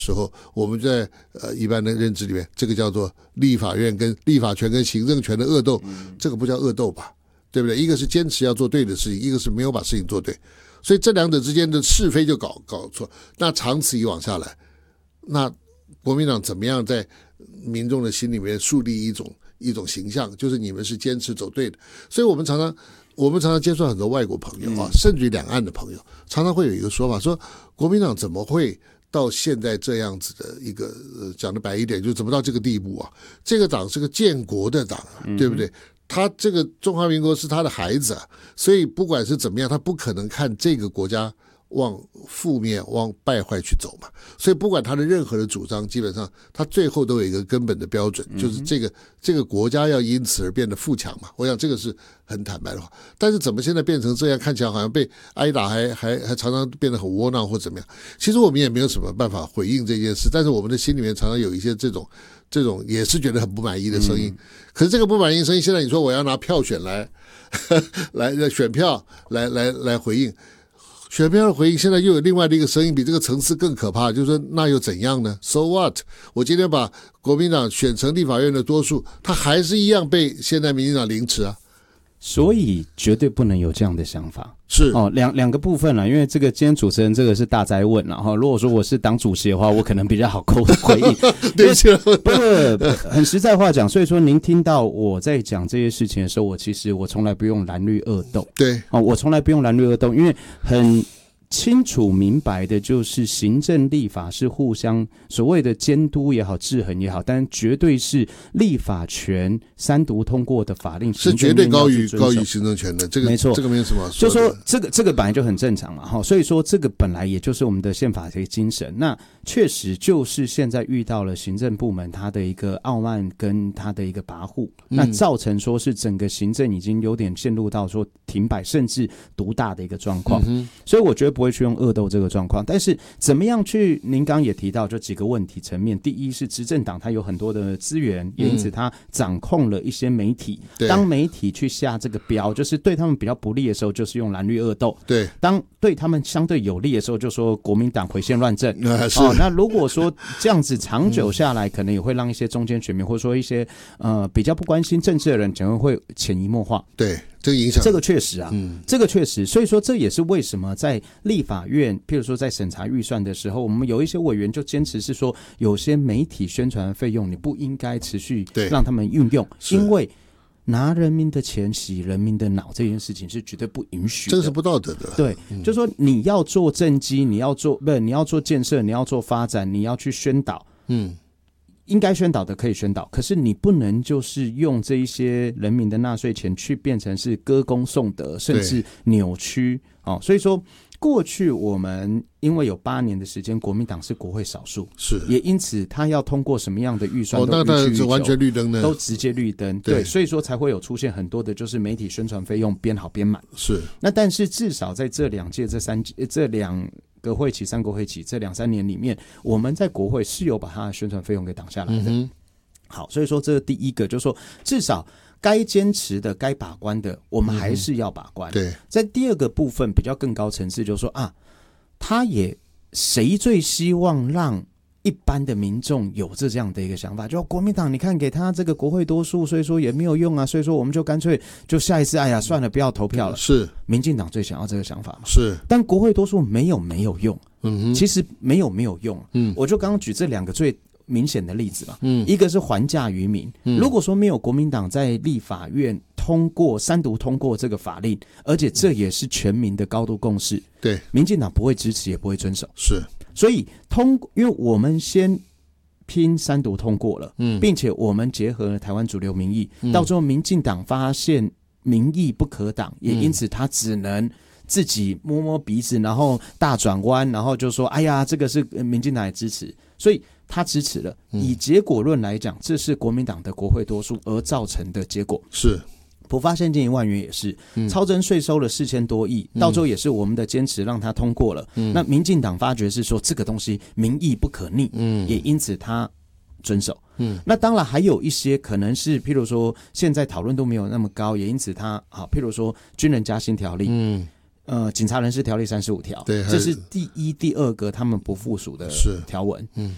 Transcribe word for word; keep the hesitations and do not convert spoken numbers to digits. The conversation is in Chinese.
时候，我们在呃一般的认知里面，这个叫做立法院跟立法权跟行政权的恶斗，这个不叫恶斗吧？对不对？一个是坚持要做对的事情，一个是没有把事情做对，所以这两者之间的是非就搞搞错。那长此以往下来，那国民党怎么样在民众的心里面树立一种一种形象，就是你们是坚持走对的。所以我们常常我们常常接触很多外国朋友啊，甚至于两岸的朋友，常常会有一个说法，说国民党怎么会到现在这样子的一个、呃、讲的白一点，就怎么到这个地步啊？这个党是个建国的党啊，对不对？他这个中华民国是他的孩子啊，所以不管是怎么样，他不可能看这个国家往负面往败坏去走嘛。所以不管他的任何的主张，基本上他最后都有一个根本的标准，就是这个这个国家要因此而变得富强嘛。我想这个是很坦白的话。但是怎么现在变成这样，看起来好像被挨打还还还常常变得很窝囊或怎么样，其实我们也没有什么办法回应这件事，但是我们的心里面常常有一些这种这种也是觉得很不满意的声音、嗯、可是这个不满意的声音，现在你说我要拿票选来来选票来来来回应，选票的回应，现在又有另外的一个声音，比这个层次更可怕，就是说那又怎样呢？ So what？ 我今天把国民党选成立法院的多数，他还是一样被现在民进党凌迟啊。 所以绝对不能有这样的想法。 是哦，两两个部分啦，因为这个今天主持人这个是大哉问啦哈。如果说我是党主席的话，我可能比较好扣回应。 对， 不不，很实在话讲，所以说您听到我在讲这些事情的时候，我其实我从来不用蓝绿恶斗。 对， 哦，我从来不用蓝绿恶斗，因为很清楚明白的就是行政立法是互相所谓的监督也好制衡也好，但绝对是立法权三读通过的法令是绝对高于高于行政权的，这个没错， 这个没有什么好说的。 就说这个这个本来就很正常嘛哈，所以说这个本来也就是我们的宪法的精神。那确实就是现在遇到了行政部门它的一个傲慢跟它的一个跋扈、嗯、那造成说是整个行政已经有点陷入到说停摆甚至独大的一个状况、嗯、所以我觉得不会去用恶斗这个状况，但是怎么样去，您刚刚也提到就几个问题层面，第一是执政党它有很多的资源，也因此它掌控了一些媒体、嗯、当媒体去下这个标，就是对他们比较不利的时候就是用蓝绿恶斗， 对， 当对他们相对有利的时候就说国民党毁宪乱政、 啊是哦、那如果说这样子长久下来、嗯、可能也会让一些中间选民或者说一些呃比较不关心政治的人可能会潜移默化， 对，这个影响， 这个确实啊、嗯，这个确实，所以说这也是为什么在立法院，譬如说在审查预算的时候，我们有一些委员就坚持是说，有些媒体宣传的费用你不应该持续让他们运用，因为拿人民的钱洗人民的脑这件事情是绝对不允许的， 这是不道德的。 对，嗯、就是说你要做政绩，你要做不是你要做建设，你要做发展，你要去宣导，嗯。应该宣导的可以宣导，可是你不能就是用这一些人民的纳税钱去变成是歌功颂德，甚至扭曲、哦、所以说过去我们因为有八年的时间，国民党是国会少数，是也因此他要通过什么样的预算，哦，那当然是完全绿灯的，都直接绿灯，对，对，所以说才会有出现很多的就是媒体宣传费用边好边满，是。那但是至少在这两届、这三届、这两个会期、三个会期这两三年里面，我们在国会是有把他的宣传费用给挡下来的。嗯、好，所以说这第一个就是说，至少该坚持的、该把关的，我们还是要把关。嗯、对，在第二个部分比较更高层次，就是说啊，他也谁最希望让一般的民众有这样的一个想法，就国民党你看给他这个国会多数，所以说也没有用啊，所以说我们就干脆就下一次哎呀算了不要投票了。是民进党最想要这个想法嘛？是，但国会多数没有没有用，嗯，其实没有没有用，嗯，我就刚刚举这两个最明显的例子嘛，嗯，一个是还价于民，嗯，如果说没有国民党在立法院通过三读通过这个法令，而且这也是全民的高度共识，对，民进党不会支持也不会遵守，是。所以通，因为我们先拼三读通过了，嗯，并且我们结合了台湾主流民意，嗯，到最后民进党发现民意不可挡，也因此他只能自己摸摸鼻子，然后大转弯，然后就说：“哎呀，这个是民进党也支持。”所以他支持了。以结果论来讲，这是国民党的国会多数而造成的结果。是。普发现金一万元也是，嗯、超征税收了四千多亿，到最后也是我们的坚持让他通过了。嗯、那民进党发觉是说这个东西民意不可逆，嗯、也因此他遵守。嗯、那当然还有一些可能是，譬如说现在讨论度没有那么高，也因此他好，譬如说军人加薪条例。嗯呃，警察人事条例三十五条，对，这是第一、第二个他们不附属的条文。嗯，